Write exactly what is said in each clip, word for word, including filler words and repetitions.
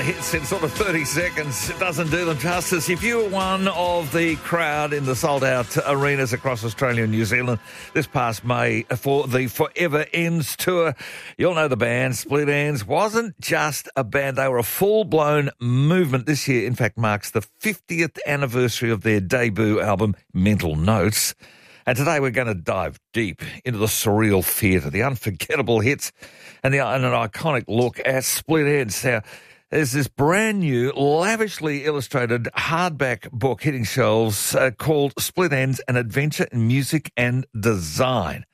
hits in sort of thirty seconds. It doesn't do them justice. If you were one of the crowd in the sold-out arenas across Australia and New Zealand this past May for the Forever Ends tour, you'll know the band. Split Enz wasn't just a band. They were a full-blown movement. This year, in fact, marks the fiftieth anniversary of their debut album, Mental Notes. And today we're going to dive deep into the surreal theatre, the unforgettable hits, and, the, and an iconic look at Split Enz. Now, there's this brand new, lavishly illustrated hardback book hitting shelves uh, called Split Enz, An Adventure in Music and Design.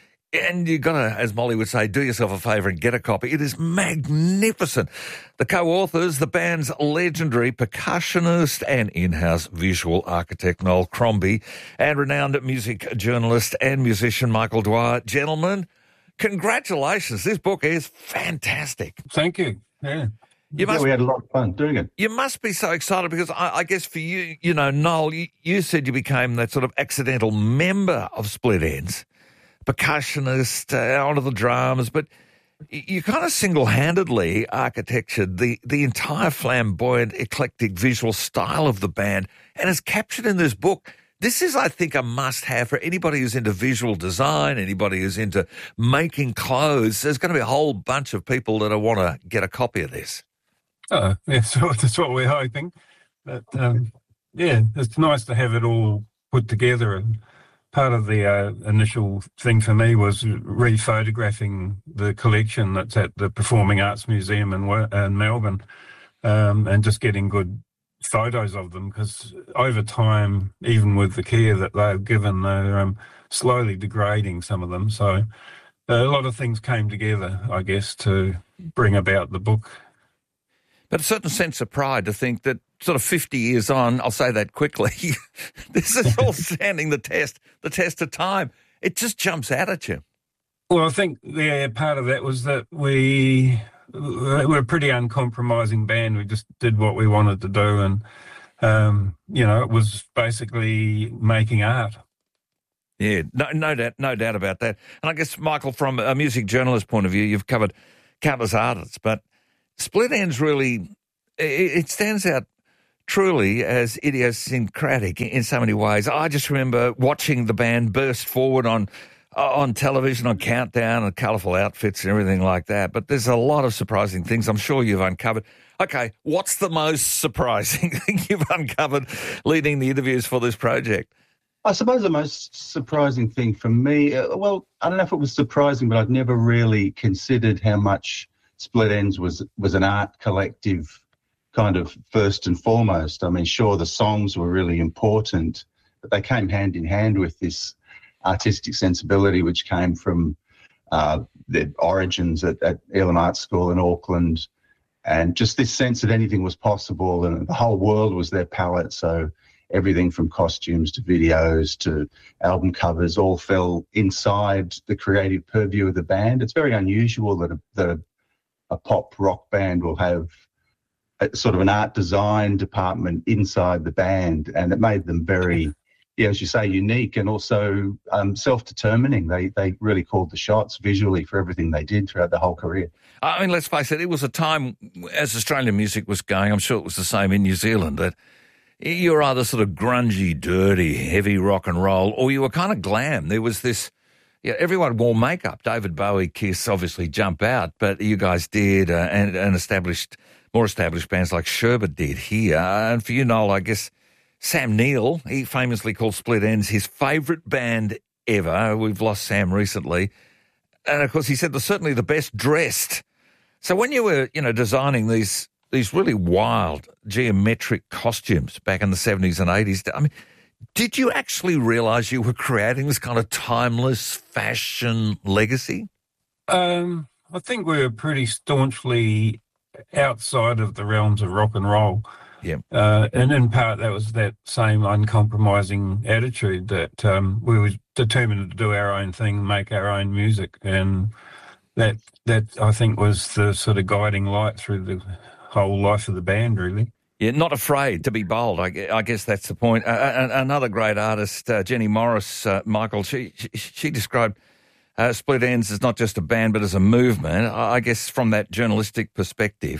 And you've got to, as Molly would say, do yourself a favour and get a copy. It is magnificent. The co-authors, the band's legendary percussionist and in-house visual architect Noel Crombie, and renowned music journalist and musician Michael Dwyer. Gentlemen, congratulations. This book is fantastic. Thank you. Yeah. You must, yeah, we had a lot of fun doing it. You must be so excited because I, I guess for you, you know, Noel, you, you said you became that sort of accidental member of Split Enz, percussionist, uh, onto the drums, but you kind of single-handedly architectured the, the entire flamboyant, eclectic visual style of the band, and it's captured in this book. This is, I think, a must-have for anybody who's into visual design, anybody who's into making clothes. There's going to be a whole bunch of people that want to get a copy of this. Oh, yeah, so that's what we're hoping. But, um, yeah, it's nice to have it all put together. And part of the uh, initial thing for me was re-photographing the collection that's at the Performing Arts Museum in, in Melbourne, um, and just getting good photos of them, because over time, even with the care that they've given, they're um, slowly degrading, some of them. So uh, a lot of things came together, I guess, to bring about the book. But a certain sense of pride to think that sort of fifty years on, I'll say that quickly, this is all standing the test, the test of time. It just jumps out at you. Well, I think yeah, part of that was that we... we're a pretty uncompromising band. We just did what we wanted to do, and um, you know, it was basically making art. Yeah, no, no doubt, no doubt about that. And I guess, Michael, from a music journalist point of view, you've covered countless artists, but Split Enz really it, it stands out truly as idiosyncratic in so many ways. I just remember watching the band burst forward on. on television, on Countdown, and colourful outfits and everything like that. But there's a lot of surprising things I'm sure you've uncovered. Okay, what's the most surprising thing you've uncovered leading the interviews for this project? I suppose the most surprising thing for me, uh, well, I don't know if it was surprising, but I'd never really considered how much Split Enz was, was an art collective kind of first and foremost. I mean, sure, the songs were really important, but they came hand in hand with this artistic sensibility which came from uh, their origins at, at Elam Art School in Auckland, and just this sense that anything was possible and the whole world was their palette. So everything from costumes to videos to album covers all fell inside the creative purview of the band. It's very unusual that a, that a, a pop rock band will have a, sort of an art design department inside the band, and it made them very... yeah, as you say, unique and also um, self-determining. They they really called the shots visually for everything they did throughout the whole career. I mean, let's face it, it was a time, as Australian music was going, I'm sure it was the same in New Zealand, that you were either sort of grungy, dirty, heavy rock and roll, or you were kind of glam. There was this, yeah, everyone wore makeup. David Bowie, Kiss obviously jump out, but you guys did, uh, and, and established, more established bands like Sherbet did here. Uh, and for you, Noel, I guess... Sam Neill, he famously called Split Enz his favourite band ever. We've lost Sam recently. And, of course, he said they're certainly the best dressed. So when you were, you know, designing these these really wild geometric costumes back in the seventies and eighties, I mean, did you actually realise you were creating this kind of timeless fashion legacy? Um, I think we were pretty staunchly outside of the realms of rock and roll. Yeah, uh, and in part that was that same uncompromising attitude that um, we were determined to do our own thing, make our own music, and that that I think was the sort of guiding light through the whole life of the band, really. Yeah, not afraid to be bold. I, I guess that's the point. Uh, another great artist, uh, Jenny Morris, uh, Michael, she, she she described uh, Split Enz as not just a band but as a movement. I guess from that journalistic perspective,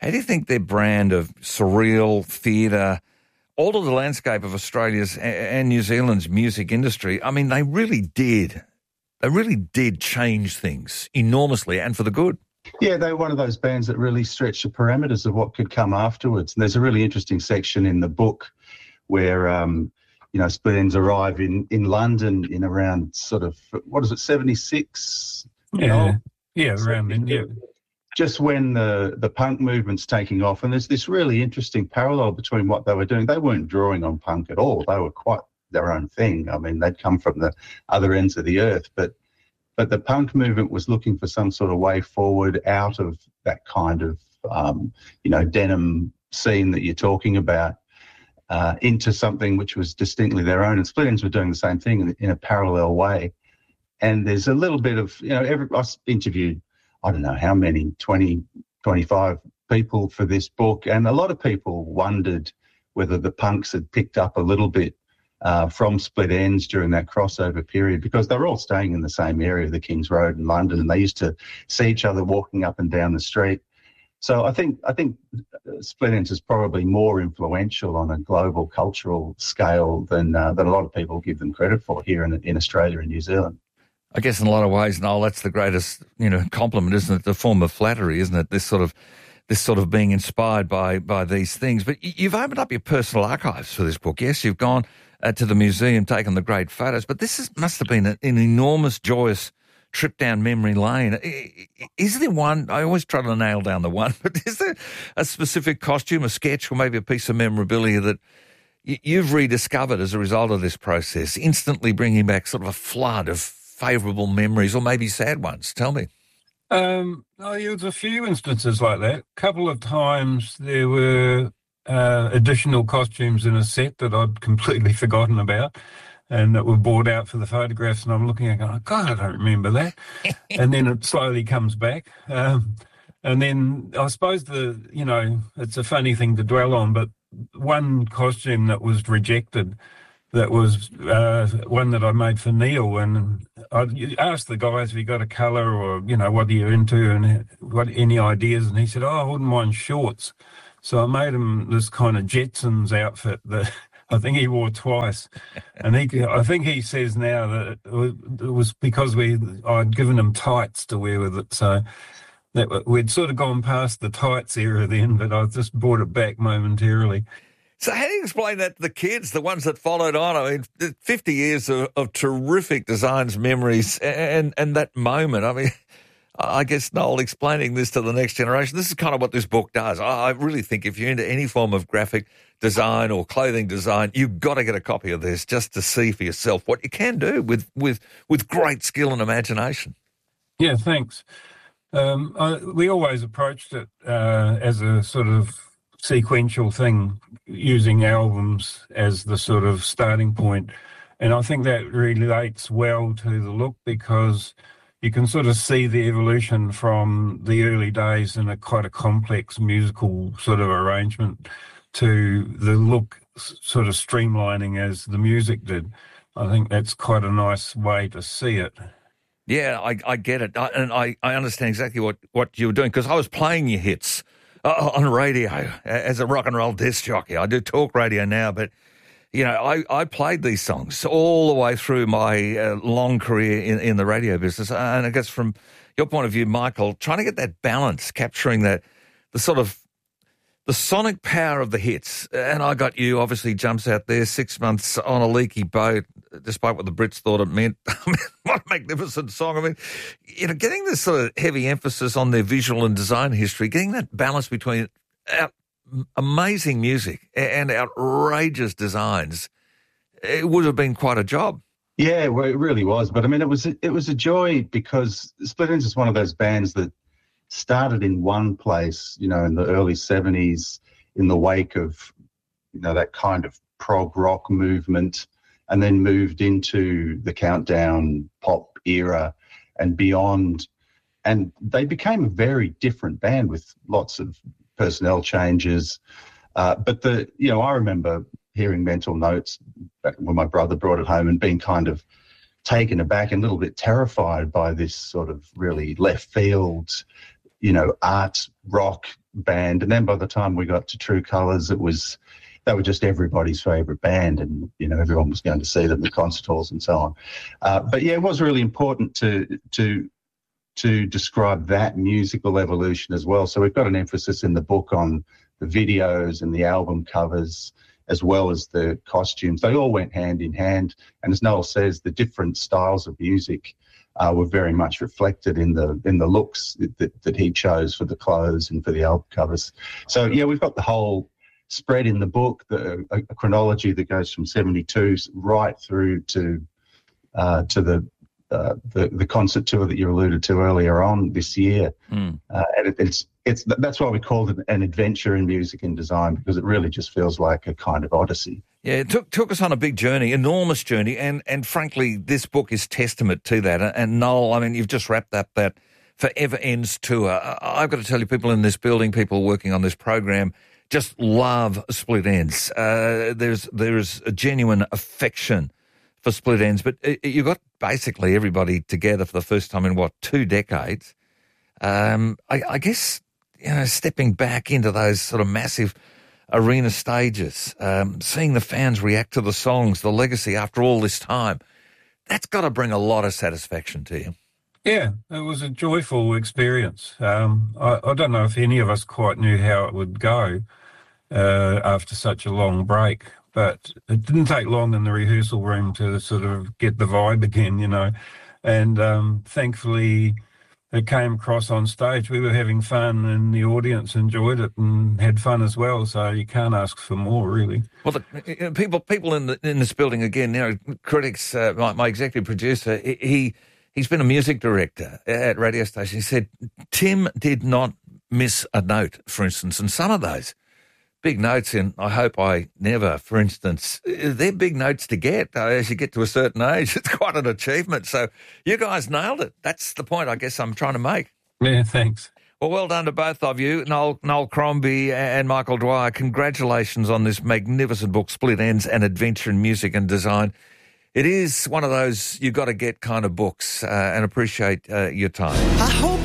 How do you think their brand of surreal theatre altered the landscape of Australia's and New Zealand's music industry? I mean, they really did. They really did change things enormously and for the good. Yeah, they were one of those bands that really stretched the parameters of what could come afterwards. And there's a really interesting section in the book where, um, you know, Split Enz arrive in, in London in around sort of, what is it, seventy-six? Yeah, You know? yeah, around then, yeah. Just when the, the punk movement's taking off. And there's this really interesting parallel between what they were doing. They weren't drawing on punk at all. They were quite their own thing. I mean, they'd come from the other ends of the earth, but but the punk movement was looking for some sort of way forward out of that kind of, um, you know, denim scene that you're talking about, uh, into something which was distinctly their own. And Split Enz were doing the same thing in, in a parallel way. And there's a little bit of, you know, every, I interviewed, I don't know how many, twenty, twenty-five people for this book. And a lot of people wondered whether the punks had picked up a little bit uh, from Split Enz during that crossover period, because they were all staying in the same area, the King's Road in London, and they used to see each other walking up and down the street. So I think I think Split Enz is probably more influential on a global cultural scale than uh, than a lot of people give them credit for here in in Australia and New Zealand. I guess in a lot of ways, Noel, that's the greatest, you know, compliment, isn't it? The form of flattery, isn't it? This sort of, this sort of being inspired by by these things. But you've opened up your personal archives for this book. Yes, you've gone uh, to the museum, taken the great photos. But this is, must have been an, an enormous, joyous trip down memory lane. Is there one? I always try to nail down the one. But is there a specific costume, a sketch, or maybe a piece of memorabilia that you've rediscovered as a result of this process, instantly bringing back sort of a flood of favourable memories, or maybe sad ones? Tell me. Um, oh, there was a few instances like that. A couple of times there were uh, additional costumes in a set that I'd completely forgotten about and that were bought out for the photographs, and I'm looking at going, God, I don't remember that. And then it slowly comes back. Um, and then I suppose the, you know, it's a funny thing to dwell on, but one costume that was rejected, that was uh, one that I made for Neil, and I asked the guys if he got a colour or, you know, what are you into and what any ideas, and he said, oh, I wouldn't mind shorts. So I made him this kind of Jetsons outfit that I think he wore twice. And he, I think he says now that it was because we I'd given him tights to wear with it. So that we'd sort of gone past the tights era then, but I just brought it back momentarily. So how do you explain that to the kids, the ones that followed on? I mean, fifty years of, of terrific designs, memories, and and that moment. I mean, I guess, Noel, explaining this to the next generation, this is kind of what this book does. I really think if you're into any form of graphic design or clothing design, you've got to get a copy of this just to see for yourself what you can do with, with, with great skill and imagination. Yeah, thanks. Um, I, we always approached it uh, as a sort of sequential thing, using albums as the sort of starting point. And I think that relates well to the look, because you can sort of see the evolution from the early days in a quite a complex musical sort of arrangement to the look sort of streamlining as the music did. I think that's quite a nice way to see it. Yeah, I, I get it. I, and I, I understand exactly what, what you were doing, because I was playing your hits Uh, on radio as a rock and roll disc jockey. I do talk radio now, but, you know, I, I played these songs all the way through my uh, long career in, in the radio business. And I guess from your point of view, Michael, trying to get that balance, capturing that, the sort of, the sonic power of the hits. And I Got You obviously jumps out there, Six Months on a Leaky Boat, despite what the Brits thought it meant. I mean, what a magnificent song. I mean, you know, getting this sort of heavy emphasis on their visual and design history, getting that balance between out, amazing music and outrageous designs, it would have been quite a job. Yeah, well, it really was. But I mean, it was it was a joy, because Split Enz is one of those bands that started in one place, you know, in the early seventies, in the wake of, you know, that kind of prog rock movement, and then moved into the Countdown pop era and beyond. And they became a very different band with lots of personnel changes. Uh, but the, you know, I remember hearing Mental Notes back when my brother brought it home and being kind of taken aback and a little bit terrified by this sort of really left field, you know, art rock band. And then by the time we got to True Colours, it was, they were just everybody's favourite band, and, you know, everyone was going to see them at concert halls and so on. Uh, but yeah, it was really important to, to, to describe that musical evolution as well. So we've got an emphasis in the book on the videos and the album covers, as well as the costumes. They all went hand in hand. And as Noel says, the different styles of music uh, were very much reflected in the in the looks that, that he chose for the clothes and for the album covers. So, yeah, we've got the whole spread in the book, the, a, a chronology that goes from seventy-two right through to uh, to the, uh, the the concert tour that you alluded to earlier on this year. Mm. Uh, and it, it's It's that's why we called it an adventure in music and design, because it really just feels like a kind of odyssey. Yeah, it took took us on a big journey, enormous journey, and and frankly, this book is testament to that. And Noel, I mean, you've just wrapped up that Forever Ends tour. I've got to tell you, people in this building, people working on this program, just love Split Enz. Uh, there's there's a genuine affection for Split Enz, but you got basically everybody together for the first time in what, two decades. Um, I, I guess. You know, stepping back into those sort of massive arena stages, um, seeing the fans react to the songs, the legacy after all this time, that's got to bring a lot of satisfaction to you. Yeah, it was a joyful experience. Um, I, I don't know if any of us quite knew how it would go uh, after such a long break, but it didn't take long in the rehearsal room to sort of get the vibe again, you know, and um, thankfully it came across on stage. We were having fun, and the audience enjoyed it and had fun as well. So you can't ask for more, really. Well, the, people, people in the, in this building again. You know, critics. Uh, my, my executive producer, he he's been a music director at radio station. He said Tim did not miss a note, for instance, and some of those big notes in I Hope I Never, for instance, they're big notes to get uh, as you get to a certain age. It's quite an achievement. So you guys nailed it. That's the point I guess I'm trying to make. Yeah, thanks. Well, well done to both of you, Noel, Noel Crombie and Michael Dwyer. Congratulations on this magnificent book, Split Enz, An Adventure in Music and Design. It is one of those you got to get kind of books, uh, and appreciate uh, your time. I hope